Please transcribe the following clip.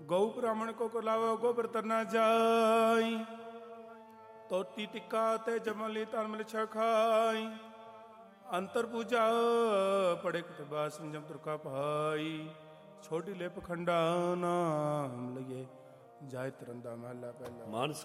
ਗਊ ਬ੍ਰਾਹਮਣ ਕੋ ਕੁਲਾਵੋ ਗੋਬਰ ਤਰਨਾ ਜਾਈ, ਤੋਤੀ ਟਿੱਕਾ ਤੇ ਜਮਲੀ ਤਨ ਮਿਲ ਛਖਾਈ, ਅੰਤਰ ਪੂਜਾ ਪੜੇ ਕਤਬਾ ਸੰਜਮ ਤੁਰਕਾ ਭਾਈ, ਛੋਟੀ ਲਿਪ ਖੰਡਾ ਨਾਮ ਲਈਏ ਜਾਇ ਤਰੰਦਾ ਮਹਲਾ ਪਹਿਲਾ।